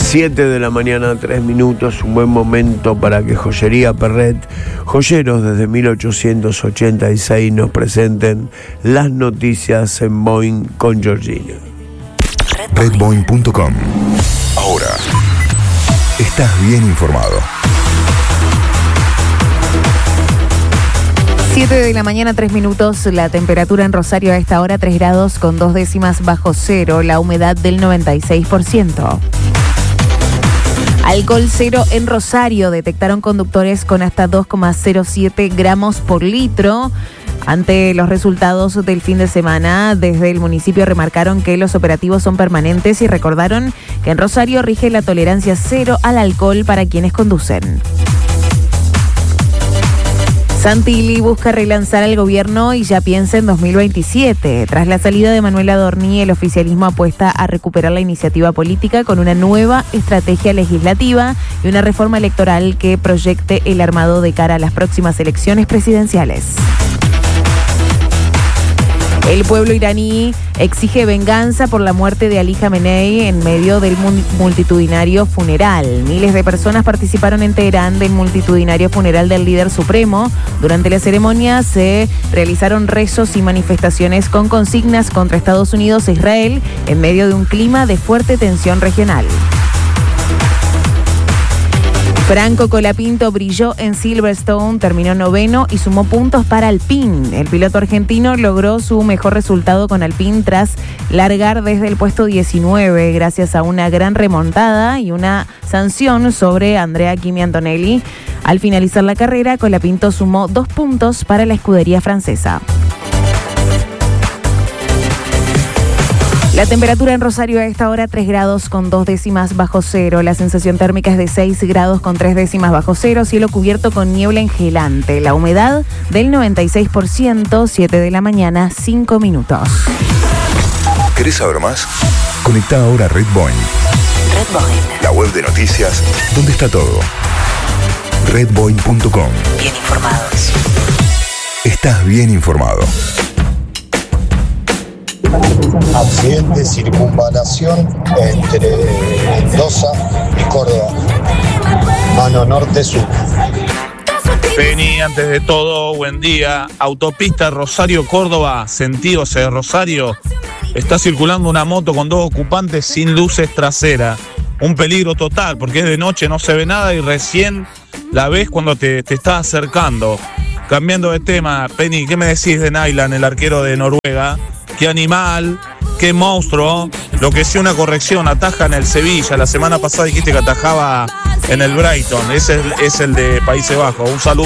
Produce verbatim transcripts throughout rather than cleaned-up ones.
siete de la mañana, tres minutos, un buen momento para que Joyería Perret, joyeros desde mil ochocientos ochenta y seis, nos presenten las noticias en Boing con Georgina. red boing punto com. Ahora estás bien informado. siete de la mañana, tres minutos, la temperatura en Rosario a esta hora tres grados con dos décimas bajo cero, la humedad del noventa y seis por ciento. Alcohol cero en Rosario, detectaron conductores con hasta dos coma cero siete gramos por litro. Ante los resultados del fin de semana, desde el municipio remarcaron que los operativos son permanentes y recordaron que en Rosario rige la tolerancia cero al alcohol para quienes conducen. Santilli busca relanzar al gobierno y ya piensa en dos mil veintisiete. Tras la salida de Manuel Adorni, el oficialismo apuesta a recuperar la iniciativa política con una nueva estrategia legislativa y una reforma electoral que proyecte el armado de cara a las próximas elecciones presidenciales. El pueblo iraní exige venganza por la muerte de Ali Khamenei en medio del multitudinario funeral. Miles de personas participaron en Teherán del multitudinario funeral del líder supremo. Durante la ceremonia se realizaron rezos y manifestaciones con consignas contra Estados Unidos e Israel en medio de un clima de fuerte tensión regional. Franco Colapinto brilló en Silverstone, terminó noveno y sumó puntos para Alpine. El piloto argentino logró su mejor resultado con Alpine tras largar desde el puesto diecinueve, gracias a una gran remontada y una sanción sobre Andrea Kimi Antonelli. Al finalizar la carrera, Colapinto sumó dos puntos para la escudería francesa. La temperatura en Rosario a esta hora tres grados con dos décimas bajo cero. La sensación térmica es de seis grados con tres décimas bajo cero. Cielo cubierto con niebla engelante. La humedad del noventa y seis por ciento. siete de la mañana, cinco minutos. ¿Querés saber más? Conecta ahora a Red Boing. Red Boing. La web de noticias donde está todo. red boing punto com. Bien informados. Estás bien informado. Accidente, circunvalación entre Mendoza y Córdoba, mano norte-sur. Penny, antes de todo, buen día. Autopista Rosario-Córdoba, sentido hacia Rosario. Está circulando una moto con dos ocupantes sin luces traseras. Un peligro total, porque es de noche, no se ve nada y recién la ves cuando te, te estás acercando. Cambiando de tema, Penny, ¿qué me decís de Nyland, el arquero de Noruega? Qué animal, qué monstruo. Lo que sí, una corrección, ataja en el Sevilla. La semana pasada dijiste que atajaba en el Brighton. Ese es, es el de Países Bajos. Un saludo.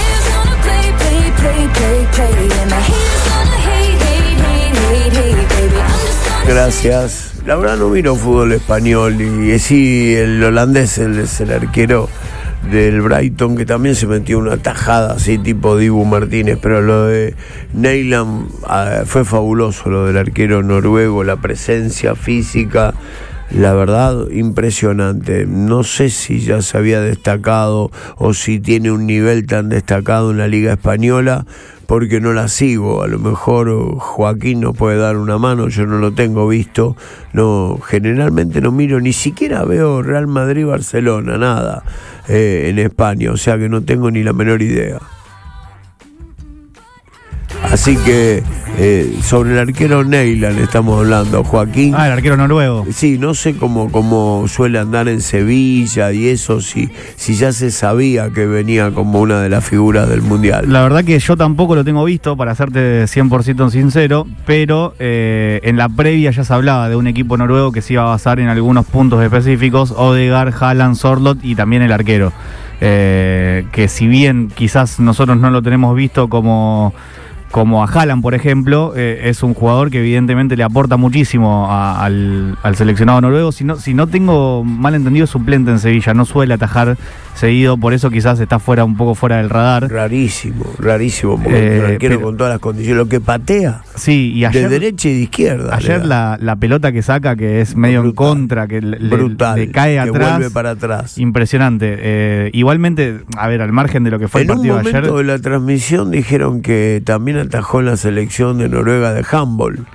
Gracias. La verdad no miro fútbol español y sí, el holandés el, es el arquero del Brighton, que también se metió una tajada así tipo Dibu Martínez, pero lo de Nyland uh, fue fabuloso, lo del arquero noruego, la presencia física, la verdad impresionante. No sé si ya se había destacado o si tiene un nivel tan destacado en la Liga Española, porque no la sigo. A lo mejor Joaquín nos puede dar una mano, yo no lo tengo visto. No, generalmente no miro, ni siquiera veo Real Madrid-Barcelona, nada, eh, en España, o sea que no tengo ni la menor idea. Así que eh, sobre el arquero Nyland estamos hablando, Joaquín. Ah, el arquero noruego. Sí, no sé cómo, cómo suele andar en Sevilla y eso, si, si ya se sabía que venía como una de las figuras del Mundial. La verdad que yo tampoco lo tengo visto, para serte cien por ciento sincero, pero eh, en la previa ya se hablaba de un equipo noruego que se iba a basar en algunos puntos específicos: Odegaard, Haaland, Sorloth y también el arquero. Eh, que si bien quizás nosotros no lo tenemos visto como... como a Haaland, por ejemplo, eh, es un jugador que evidentemente le aporta muchísimo a, al, al seleccionado noruego. Si no, si no tengo mal entendido, es suplente en Sevilla, no suele atajar seguido, por eso quizás está fuera, un poco fuera del radar. Rarísimo, rarísimo, porque eh, el arquero con todas las condiciones, lo que patea, sí, y ayer, de derecha y de izquierda. Ayer la, la pelota que saca, que es medio brutal, en contra, que le, brutal, le cae que atrás, vuelve para atrás. Impresionante. Eh, igualmente, a ver, al margen de lo que fue en el partido de ayer. En un momento de la transmisión dijeron que también atajó en la selección de Noruega de handball.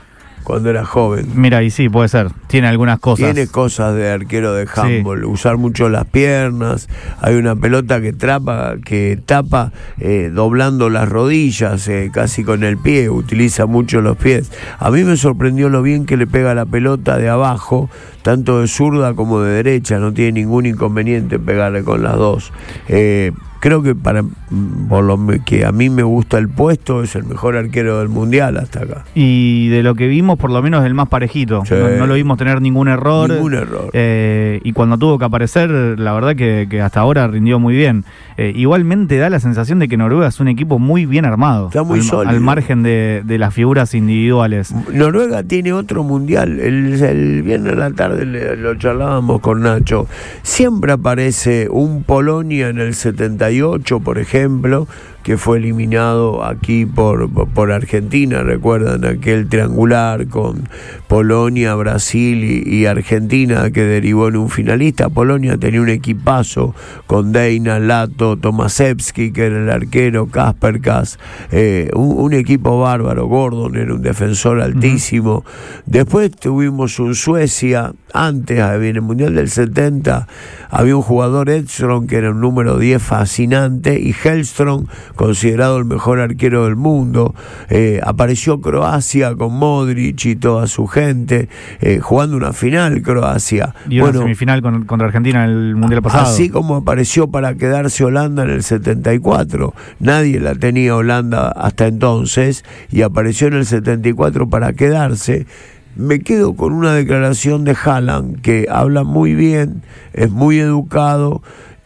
cuando era joven. Mira, y sí, puede ser. Tiene algunas cosas. Tiene cosas de arquero de handball, sí. Usar mucho las piernas. Hay una pelota que trapa, que tapa eh, doblando las rodillas, eh, casi con el pie, utiliza mucho los pies. A mí me sorprendió lo bien que le pega la pelota de abajo, tanto de zurda como de derecha. No tiene ningún inconveniente pegarle con las dos. Eh, Creo que para por lo que a mí me gusta el puesto, es el mejor arquero del mundial hasta acá. Y de lo que vimos, por lo menos es el más parejito. Sí. No, no lo vimos tener ningún error. Ningún error. Eh, y cuando tuvo que aparecer, la verdad que, que hasta ahora rindió muy bien. Eh, igualmente da la sensación de que Noruega es un equipo muy bien armado. Está muy al, sólido. Al margen de, de las figuras individuales. Noruega tiene otro mundial. El, el viernes a la tarde le, lo charlábamos con Nacho. Siempre aparece un Polonia en el setenta y ocho, por ejemplo, que fue eliminado aquí por, por Argentina. Recuerdan aquel triangular con Polonia, Brasil y, y Argentina que derivó en un finalista. Polonia tenía un equipazo con Deina, Lato, Tomaszewski, que era el arquero, Kasperkas, eh, un, un equipo bárbaro. Gordon era un defensor altísimo. Uh-huh. Después tuvimos un Suecia, antes, en el Mundial del setenta, había un jugador, Edström, que era un número diez fascinante, y Hellström, considerado el mejor arquero del mundo. Eh, apareció Croacia con Modric y toda su gente, eh, jugando una final Croacia. Y una bueno, semifinal con, contra Argentina en el Mundial pasado. Así como apareció para quedarse Holanda en el setenta y cuatro. Nadie la tenía Holanda hasta entonces, y apareció en el setenta y cuatro para quedarse. Me quedo con una declaración de Haaland, que habla muy bien, es muy educado,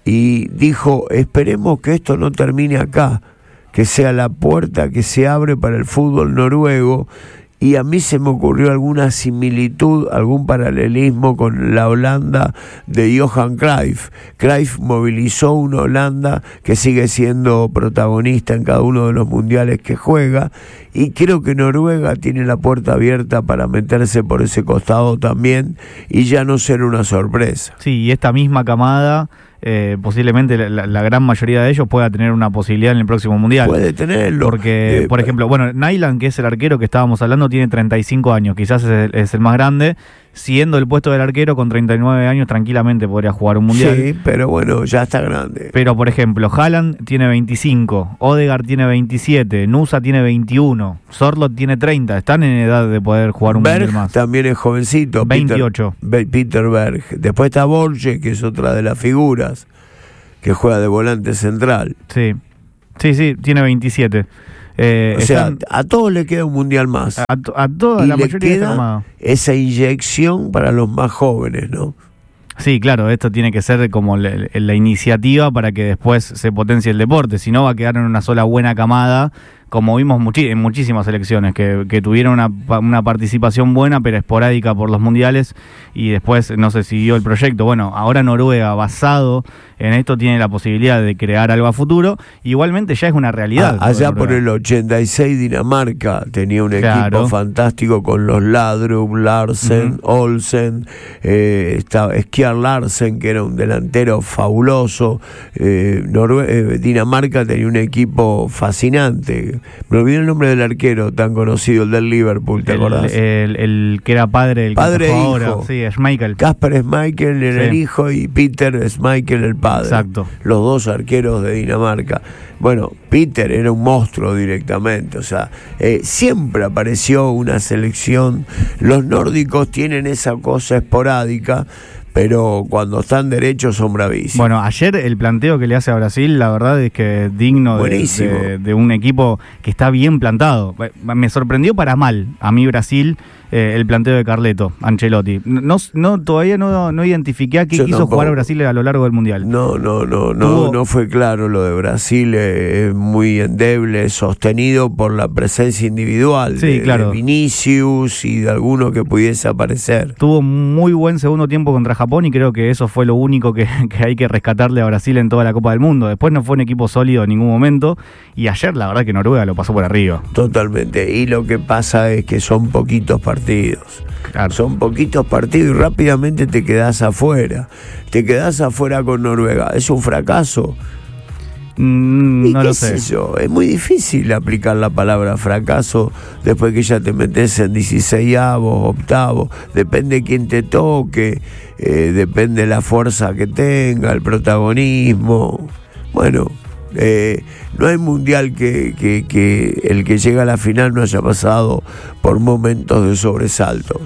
y dijo: esperemos que esto no termine acá, que sea la puerta que se abre para el fútbol noruego. Y a mí se me ocurrió alguna similitud, algún paralelismo con la Holanda de Johan Cruyff. Cruyff movilizó una Holanda que sigue siendo protagonista en cada uno de los mundiales que juega, y creo que Noruega tiene la puerta abierta para meterse por ese costado también y ya no ser una sorpresa. Sí, y esta misma camada, Eh, posiblemente la, la gran mayoría de ellos pueda tener una posibilidad en el próximo mundial. Puede tenerlo. Porque, eh, por ejemplo, bueno, Nyland, que es el arquero que estábamos hablando, tiene treinta y cinco años, quizás es el, es el más grande. Siendo el puesto del arquero, con treinta y nueve años tranquilamente podría jugar un mundial. Sí, pero bueno, ya está grande. Pero, por ejemplo, Haaland tiene veinticinco, Odegaard tiene veintisiete, Nusa tiene veintiuno, Sorloth tiene treinta. Están en edad de poder jugar un Berg mundial más. También es jovencito. veintiocho. Peter, Peter Berg. Después está Borges, que es otra de las figuras, que juega de volante central. Sí, sí, sí, tiene veintisiete. Eh, o sea, están, a todos le queda un mundial más. A, a toda y la le mayoría queda esa inyección para los más jóvenes, ¿no? Sí, claro, esto tiene que ser como la, la iniciativa para que después se potencie el deporte. Si no, va a quedar en una sola buena camada, como vimos muchi- en muchísimas elecciones, que, que tuvieron una, una participación buena, pero esporádica por los mundiales, y después no se siguió el proyecto. Bueno, ahora Noruega, basado en esto, tiene la posibilidad de crear algo a futuro. Igualmente ya es una realidad. Ah, allá por el ochenta y seis Dinamarca tenía un claro. equipo fantástico con los Laudrup, Larsen, uh-huh. Olsen, eh, estaba Skjær Larsen, que era un delantero fabuloso. eh, Norue- eh, Dinamarca tenía un equipo fascinante. Me olvidé el nombre del arquero tan conocido, el del Liverpool, ¿te el, acordás? El, el que era padre, el padre que e hijo. Ahora. Sí, Schmeichel. Kasper Schmeichel era sí. el hijo y Peter Schmeichel el padre. Exacto. Los dos arqueros de Dinamarca. Bueno, Peter era un monstruo directamente, o sea, eh, siempre apareció una selección. Los nórdicos tienen esa cosa esporádica, pero cuando están derechos son bravísimos. Bueno, ayer el planteo que le hace a Brasil, la verdad es que es digno de, de, de un equipo que está bien plantado. Me sorprendió para mal a mí Brasil, eh, el planteo de Carleto, Ancelotti. No, no todavía no, no identifiqué a qué Yo quiso tampoco. jugar Brasil a lo largo del Mundial. No, no, no, no, Tuvo... no fue claro lo de Brasil, eh, es muy endeble, sostenido por la presencia individual sí, de, claro. de Vinicius y de alguno que pudiese aparecer. Tuvo muy buen segundo tiempo contra Japón y creo que eso fue lo único que, que hay que rescatarle a Brasil en toda la Copa del Mundo. Después no fue un equipo sólido en ningún momento y ayer la verdad que Noruega lo pasó por arriba. Totalmente, y lo que pasa es que son poquitos partidos. Claro. Son poquitos partidos y rápidamente te quedás afuera. Te quedás afuera con Noruega. ¿Es un fracaso? Mm, ¿Y no qué lo sé sé. yo? Es muy difícil aplicar la palabra fracaso después que ya te metes en dieciseisavos, octavos. Depende de quién te toque, eh, depende de la fuerza que tenga, el protagonismo. Bueno, eh, no hay mundial que, que, que el que llega a la final no haya pasado por momentos de sobresaltos.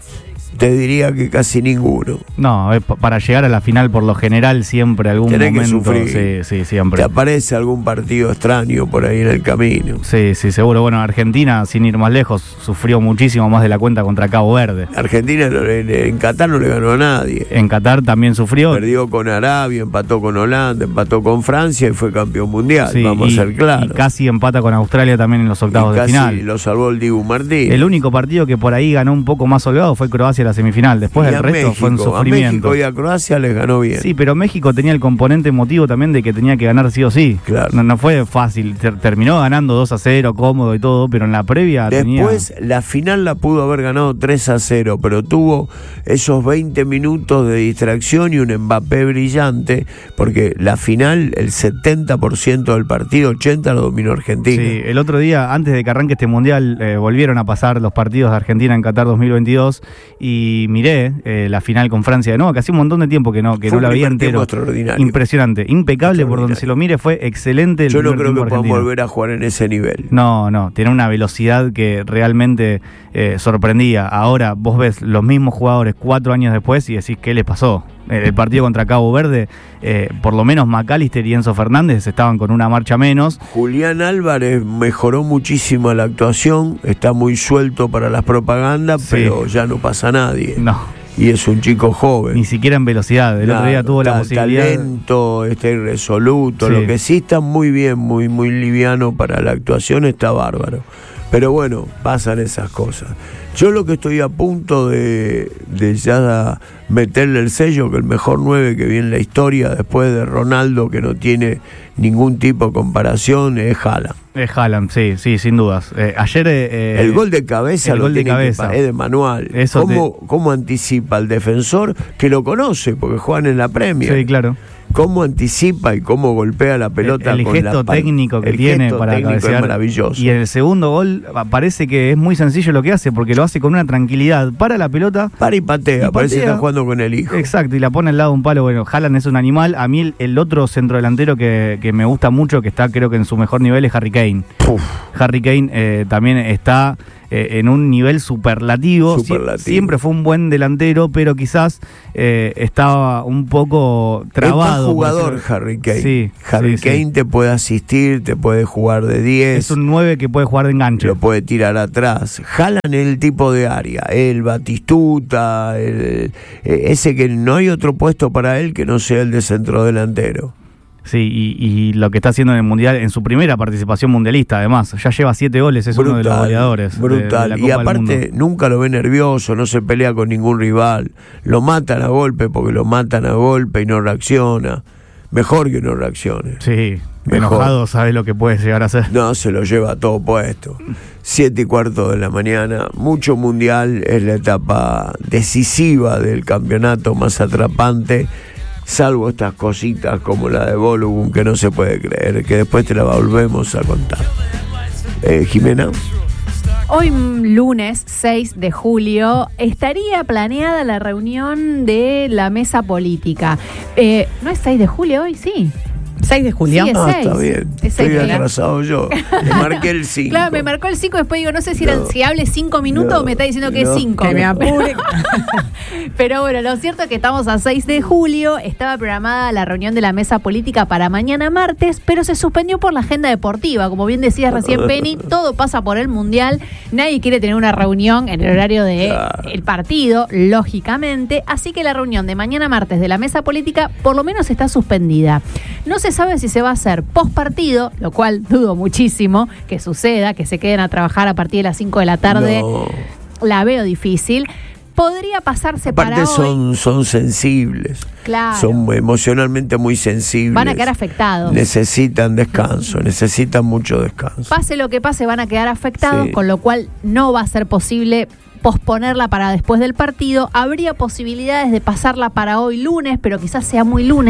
Te diría que casi ninguno. No, es pa- para llegar a la final por lo general siempre algún Tenés que momento. sufrir. Sí, sí, Te siempre. aparece algún partido extraño por ahí en el camino. Sí, sí, seguro. Bueno, Argentina, sin ir más lejos, sufrió muchísimo más de la cuenta contra Cabo Verde. Argentina no le- en Qatar no le ganó a nadie. En Qatar también sufrió. Perdió con Arabia, empató con Holanda, empató con Francia y fue campeón mundial. Sí, Vamos y, a ser claros. y casi empata con Australia también en los Y octavos de casi final. lo salvó el Dibu Martínez. El único partido que por ahí ganó un poco más holgado fue Croacia en la semifinal. Después Y el a resto México, fue un A sufrimiento. México y a Croacia les ganó bien. Sí, pero México tenía el componente emotivo también de que tenía que ganar sí o sí. Claro. No, no fue fácil. Ter- terminó ganando dos a cero, cómodo y todo, pero en la previa Después tenía... la final la pudo haber ganado tres a cero, pero tuvo esos veinte minutos de distracción y un Mbappé brillante, porque la final, el setenta por ciento del partido, ochenta por ciento lo dominó Argentina. Sí, el otro día, antes de que arranque este mundial, eh, volvieron a pasar los partidos de Argentina en Qatar dos mil veintidós y miré eh, la final con Francia de nuevo, que hacía un montón de tiempo que no, que Fue no un la veía primer tiempo entero. extraordinario. Impresionante, impecable por donde Extraordinario. se lo mire, fue excelente el Yo no primer creo que tiempo podamos argentino. volver a jugar en ese nivel. No, no, tiene una velocidad que realmente eh, sorprendía. Ahora vos ves los mismos jugadores cuatro años después y decís, ¿qué les pasó? Eh, El partido contra Cabo Verde, eh, por lo menos McAllister y Enzo Fernández estaban con una marcha menos. Julián Álvarez mejoró muchísimo la actuación, está muy suelto para las propagandas, Sí. pero ya no pasa a nadie. No, Y es un chico joven. ni siquiera en velocidad. El otro día Claro, tuvo la ta- posibilidad... talento, está irresoluto. Sí. Lo que sí está muy bien, muy, muy liviano para la actuación, está bárbaro. Pero bueno, pasan esas cosas. Yo lo que estoy a punto de, de ya meterle el sello, que el mejor nueve que vi en la historia, después de Ronaldo, que no tiene ningún tipo de comparación, es Haaland. Es Haaland, sí, sí, sin dudas. Eh, ayer... eh, El gol de cabeza el lo gol de tiene que cabeza. pa- es de manual. Eso ¿Cómo, ¿Cómo anticipa el defensor que lo conoce? Porque juegan en la Premier. Sí, claro. Cómo anticipa y cómo golpea la pelota el, el con gesto la pal- técnico que el tiene gesto para técnico cabecear. es maravilloso. Y en el segundo gol ah, parece que es muy sencillo lo que hace, porque lo hace con una tranquilidad. Para la pelota. Para y patea, Y parece que patea. está jugando con el hijo. Exacto, y la pone al lado de un palo. Bueno, Haaland es un animal. A mí el, el otro centrodelantero que, que me gusta mucho, que está creo que en su mejor nivel, es Harry Kane. Uf, Harry Kane eh, también está eh, en un nivel superlativo. Sie- Superlativo. siempre fue un buen delantero, pero quizás eh, estaba un poco trabado. es más por jugador decirlo- Harry Kane. Sí, Harry sí, Kane sí. te puede asistir, te puede jugar de diez. Es un nueve que puede jugar de enganche. Lo puede tirar atrás. Haaland es el tipo de área. El Batistuta, el- eh, ese que no hay otro puesto para él que no sea el de centrodelantero. Sí, y, y lo que está haciendo en el Mundial, en su primera participación mundialista, además. Ya lleva siete goles, es uno de los goleadores. de- Brutal. de la y Copa del aparte, Mundo. nunca lo ve nervioso, no se pelea con ningún rival. Lo matan a golpe porque lo matan a golpe y no reacciona. Mejor que no reaccione. Sí, Mejor. enojado, sabe lo que puede llegar a ser. No, se lo lleva todo puesto. Siete y cuarto de la mañana, mucho mundial, es la etapa decisiva del campeonato más atrapante, salvo estas cositas como la de Bologun que no se puede creer, que después te la volvemos a contar. Eh, Jimena. Hoy mm, lunes seis de julio estaría planeada la reunión de la mesa política. Eh, ¿No es seis de julio hoy? Sí. seis de julio. Sí, es Ah, seis. está bien. Es seis Estoy de julio. atrasado yo. Le marqué el cinco. Claro, me marcó el cinco, después digo, no sé si, eran, No. si hable cinco minutos No, o me está diciendo que no. es cinco. Que me apure. Pero bueno, lo cierto es que estamos a seis de julio, estaba programada la reunión de la mesa política para mañana martes, pero se suspendió por la agenda deportiva. Como bien decías recién, Penny, todo pasa por el Mundial, nadie quiere tener una reunión en el horario del Claro. partido, lógicamente, así que la reunión de mañana martes de la mesa política por lo menos está suspendida. No se sabe si se va a hacer post partido, lo cual dudo muchísimo que suceda, que se queden a trabajar a partir de las cinco de la tarde, No. la veo difícil. Podría pasarse Aparte para son, hoy. son sensibles. Claro. Son emocionalmente muy sensibles. Van a quedar afectados. Necesitan descanso, necesitan mucho descanso. Pase lo que pase, van a quedar afectados, Sí. con lo cual no va a ser posible posponerla para después del partido. Habría posibilidades de pasarla para hoy lunes, pero quizás sea muy lunes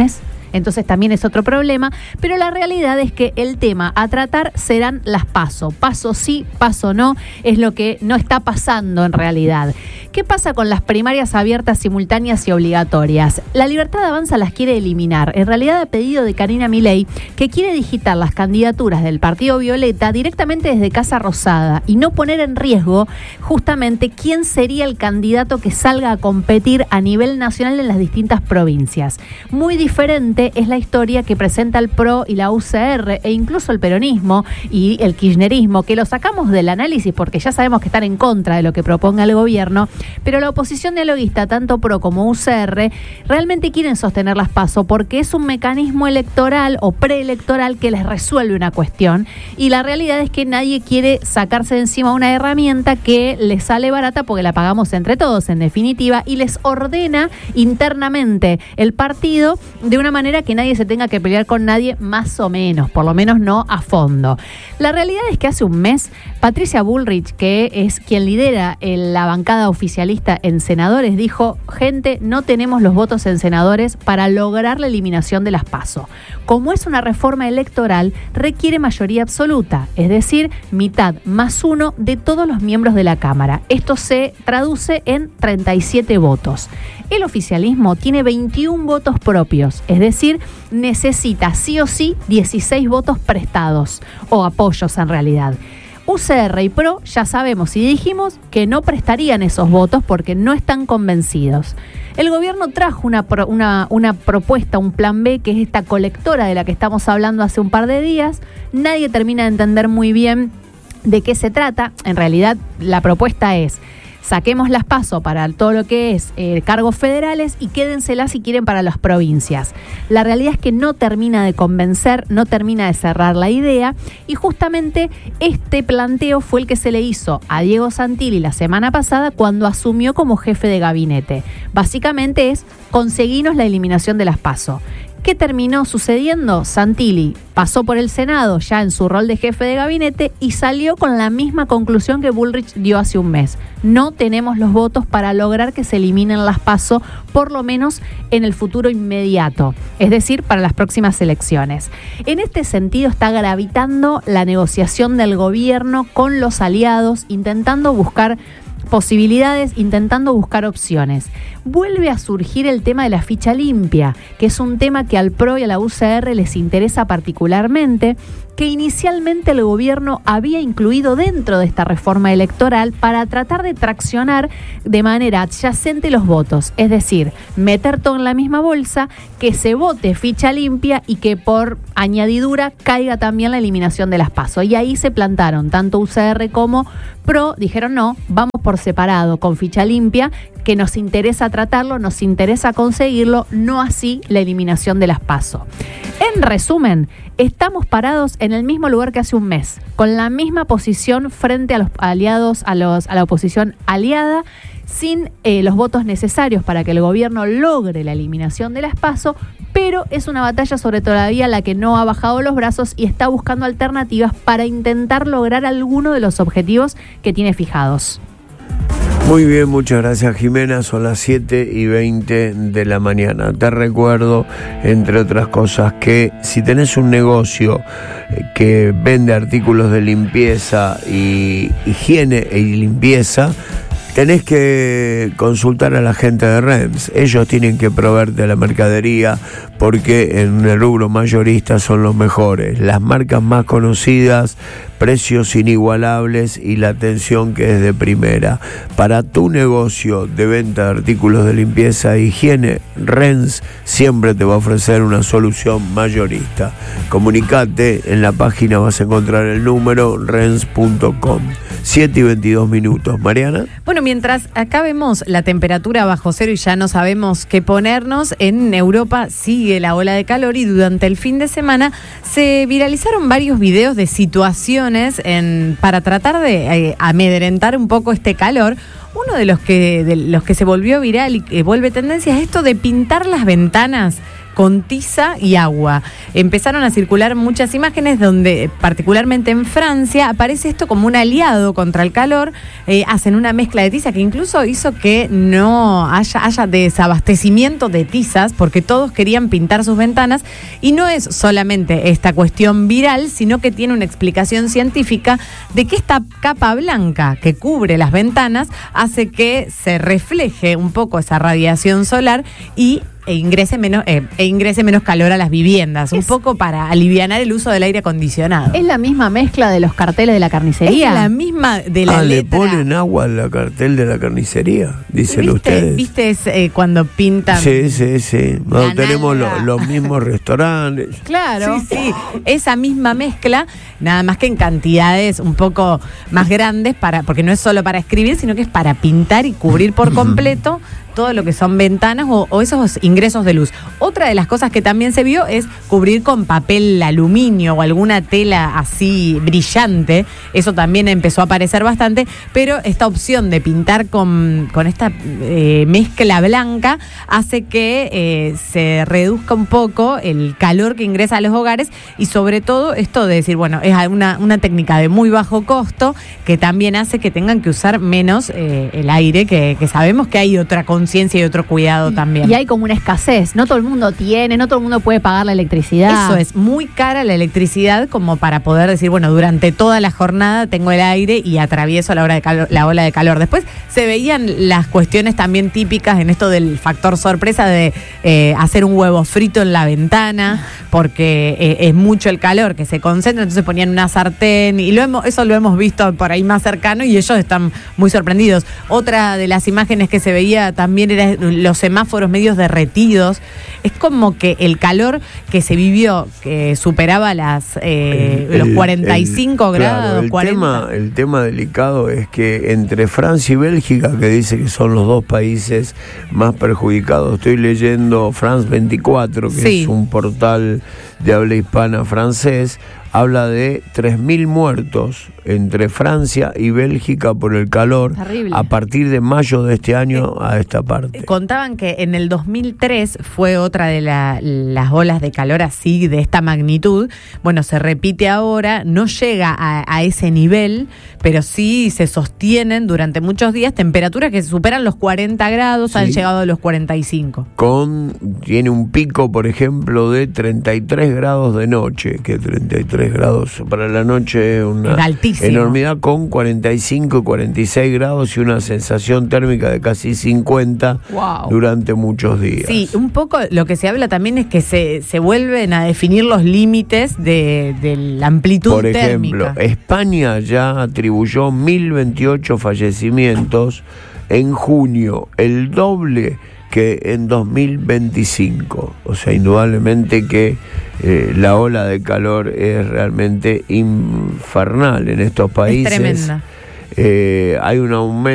entonces también es otro problema, pero la realidad es que el tema a tratar serán las PASO. Paso sí, paso no, es lo que no está pasando en realidad. ¿Qué pasa con las primarias abiertas, simultáneas y obligatorias? La Libertad Avanza las quiere eliminar, en realidad a pedido de Karina Milei, que quiere digitar las candidaturas del Partido Violeta directamente desde Casa Rosada y no poner en riesgo justamente quién sería el candidato que salga a competir a nivel nacional en las distintas provincias. Muy diferente es la historia que presenta el P R O y la U C R e incluso el peronismo y el kirchnerismo, que lo sacamos del análisis porque ya sabemos que están en contra de lo que proponga el gobierno, pero la oposición dialoguista, tanto P R O como U C R, realmente quieren sostener las PASO porque es un mecanismo electoral o preelectoral que les resuelve una cuestión, y la realidad es que nadie quiere sacarse de encima una herramienta que les sale barata porque la pagamos entre todos, en definitiva, y les ordena internamente el partido de una manera que nadie se tenga que pelear con nadie, más o menos, por lo menos no a fondo. La realidad es que hace un mes, Patricia Bullrich, que es quien lidera la bancada oficialista en senadores, dijo: gente, no tenemos los votos en senadores para lograr la eliminación de las PASO. Como es una reforma electoral, requiere mayoría absoluta, es decir, mitad más uno de todos los miembros de la Cámara. Esto se traduce en treinta y siete votos. El oficialismo tiene veintiún votos propios, es decir, necesita sí o sí dieciséis votos prestados, o apoyos en realidad. U C R y P R O ya sabemos y dijimos que no prestarían esos votos porque no están convencidos. El gobierno trajo una, una, una propuesta, un plan B, que es esta colectora de la que estamos hablando hace un par de días. Nadie termina de entender muy bien de qué se trata. En realidad, la propuesta es: saquemos las PASO para todo lo que es eh, cargos federales y quédenselas si quieren para las provincias. La realidad es que no termina de convencer, no termina de cerrar la idea, y justamente este planteo fue el que se le hizo a Diego Santilli la semana pasada cuando asumió como jefe de gabinete. Básicamente es: conseguinos la eliminación de las PASO. ¿Qué terminó sucediendo? Santilli pasó por el Senado ya en su rol de jefe de gabinete y salió con la misma conclusión que Bullrich dio hace un mes. No tenemos los votos para lograr que se eliminen las PASO, por lo menos en el futuro inmediato, es decir, para las próximas elecciones. En este sentido está gravitando la negociación del gobierno con los aliados, intentando buscar posibilidades, intentando buscar opciones. Vuelve a surgir el tema de la ficha limpia, que es un tema que al P R O y a la U C R les interesa particularmente, que inicialmente el gobierno había incluido dentro de esta reforma electoral para tratar de traccionar de manera adyacente los votos, es decir, meter todo en la misma bolsa, que se vote ficha limpia y que por añadidura caiga también la eliminación de las PASO. Y ahí se plantaron, tanto U C R como P R O dijeron: no, vamos por separado con ficha limpia, que nos interesa tratarlo, nos interesa conseguirlo, no así la eliminación de las PASO. En resumen, estamos parados en el mismo lugar que hace un mes, con la misma posición frente a los aliados, a, los, a la oposición aliada, sin eh, los votos necesarios para que el gobierno logre la eliminación de las PASO, pero es una batalla sobre todavía la que no ha bajado los brazos y está buscando alternativas para intentar lograr alguno de los objetivos que tiene fijados. Muy bien, muchas gracias, Jimena. Son las siete y veinte de la mañana. Te recuerdo, entre otras cosas, que si tenés un negocio que vende artículos de limpieza y higiene y limpieza, tenés que consultar a la gente de REMS. Ellos tienen que proveerte la mercadería porque en el rubro mayorista son los mejores. Las marcas más conocidas, precios inigualables y la atención que es de primera. Para tu negocio de venta de artículos de limpieza e higiene, REMS siempre te va a ofrecer una solución mayorista. Comunicate, en la página vas a encontrar el número rems punto com. siete y veintidós minutos. Mariana. Bueno, mientras acá vemos la temperatura bajo cero y ya no sabemos qué ponernos, en Europa sigue la ola de calor y durante el fin de semana se viralizaron varios videos de situaciones en, para tratar de eh, amedrentar un poco este calor. Uno de los que, de los que se volvió viral y que vuelve tendencia es esto de pintar las ventanas con tiza y agua. Empezaron a circular muchas imágenes donde, particularmente en Francia, aparece esto como un aliado contra el calor. Eh, hacen una mezcla de tiza que incluso hizo que no haya, haya desabastecimiento de tizas, porque todos querían pintar sus ventanas. Y no es solamente esta cuestión viral, sino que tiene una explicación científica de que esta capa blanca que cubre las ventanas hace que se refleje un poco esa radiación solar y E ingrese menos eh, e ingrese menos calor a las viviendas, es, un poco para alivianar el uso del aire acondicionado. Es la misma mezcla de los carteles de la carnicería. Es la misma de la ah, letra. ¿Le ponen agua al cartel de la carnicería? Dicen ¿Viste, ustedes. ¿Viste es, eh, cuando pintan? Sí, sí, sí. No, tenemos lo, los mismos restaurantes. Claro. Sí, sí. Esa misma mezcla, nada más que en cantidades un poco más grandes, para porque no es solo para escribir, sino que es para pintar y cubrir por completo todo lo que son ventanas o, o esos ingresos de luz. Otra de las cosas que también se vio es cubrir con papel aluminio o alguna tela así brillante. Eso también empezó a aparecer bastante, pero esta opción de pintar con, con esta eh, mezcla blanca hace que eh, se reduzca un poco el calor que ingresa a los hogares y sobre todo esto de decir, bueno, es una, una técnica de muy bajo costo que también hace que tengan que usar menos eh, el aire, que, que sabemos que hay otra conciencia y otro cuidado también. Y hay como una escasez, no todo el mundo tiene, no todo el mundo puede pagar la electricidad. Eso es, muy cara la electricidad como para poder decir, bueno, durante toda la jornada tengo el aire y atravieso la, hora de calor, la ola de calor. Después se veían las cuestiones también típicas en esto del factor sorpresa de eh, hacer un huevo frito en la ventana, porque eh, es mucho el calor que se concentra, entonces ponían una sartén y lo hemos, eso lo hemos visto por ahí más cercano y ellos están muy sorprendidos. Otra de las imágenes que se veía también También eran los semáforos medios derretidos. Es como que el calor que se vivió, que superaba las eh, el, los cuarenta y cinco el, grados, claro, el cuarenta. Tema, el tema delicado es que entre Francia y Bélgica, que dice que son los dos países más perjudicados, estoy leyendo France veinticuatro, que sí. es un portal de habla hispana francés, habla de tres mil muertos entre Francia y Bélgica por el calor. Terrible. A partir de mayo de este año eh, a esta parte. Contaban que en el dos mil tres fue otra de la, las olas de calor así, de esta magnitud. Bueno, se repite ahora, no llega a, a ese nivel, pero sí se sostienen durante muchos días temperaturas que superan los cuarenta grados, sí. Han llegado a los cuarenta y cinco. Con, tiene un pico, por ejemplo, de treinta y tres grados de noche, que treinta y tres grados para la noche es una es enormidad, con cuarenta y cinco y cuarenta y seis grados y una sensación térmica de casi cincuenta wow. durante muchos días. Sí, un poco lo que se habla también es que se, se vuelven a definir los límites de, de la amplitud Por ejemplo, térmica. España ya atribuyó mil veintiocho fallecimientos en junio, el doble que en dos mil veinticinco. O sea, indudablemente que eh, la ola de calor es realmente infernal en estos países. Es tremenda. Eh, hay un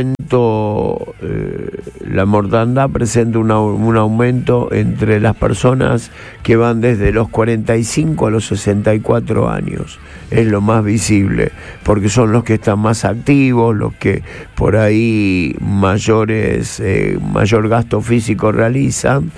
aumento, eh, la mortandad presenta una, un aumento entre las personas que van desde los cuarenta y cinco a los sesenta y cuatro años. Es lo más visible, porque son los que están más activos, los que por ahí mayores, eh, mayor gasto físico realizan.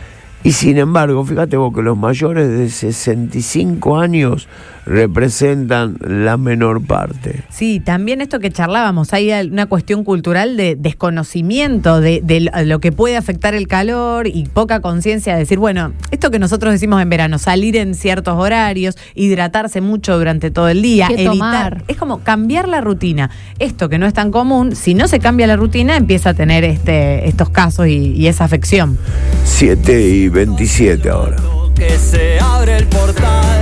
Y sin embargo, fíjate vos que los mayores de sesenta y cinco años representan la menor parte. Sí, también esto que charlábamos, hay una cuestión cultural de desconocimiento de, de lo que puede afectar el calor y poca conciencia de decir, bueno, esto que nosotros decimos en verano, salir en ciertos horarios, hidratarse mucho durante todo el día, ¿Qué evitar, tomar? Es como cambiar la rutina. Esto que no es tan común, si no se cambia la rutina, empieza a tener este, estos casos y, y esa afección. siete y veintisiete ahora. Que se abre el portal.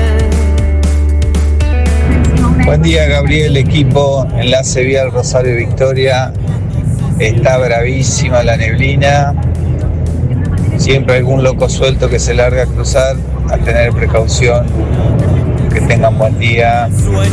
Buen día, Gabriel, equipo, enlace vial Rosario Victoria. Está bravísima la neblina. Siempre algún loco suelto que se larga a cruzar, a tener precaución. Que tengan buen día.